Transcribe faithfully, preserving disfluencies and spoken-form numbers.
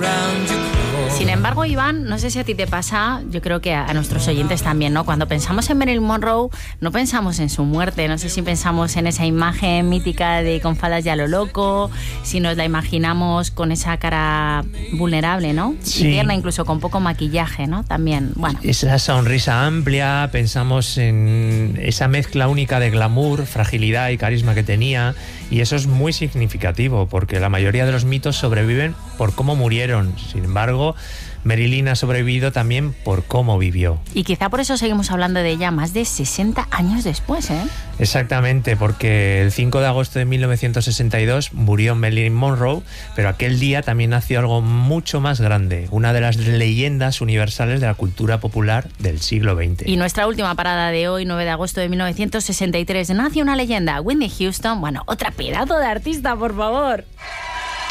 Sin embargo, Iván, no sé si a ti te pasa, yo creo que a, a nuestros oyentes también, ¿no? Cuando pensamos en Marilyn Monroe, no pensamos en su muerte, no sé si pensamos en esa imagen mítica de con faldas y a lo loco, si nos la imaginamos con esa cara vulnerable, ¿no? Sí. Y tierna, incluso con poco maquillaje, ¿no? También, bueno. Esa sonrisa amplia, pensamos en esa mezcla única de glamour, fragilidad y carisma que tenía, y eso es muy significativo, porque la mayoría de los mitos sobreviven por cómo murieron. Sin embargo, Marilyn ha sobrevivido también por cómo vivió. Y quizá por eso seguimos hablando de ella más de sesenta años después, ¿eh? Exactamente, porque el cinco de agosto de mil novecientos sesenta y dos murió Marilyn Monroe, pero aquel día también nació algo mucho más grande, una de las leyendas universales de la cultura popular del siglo veinte. Y nuestra última parada de hoy, nueve de agosto de mil novecientos sesenta y tres, nace una leyenda, Whitney Houston, bueno, otra pedazo de artista, por favor.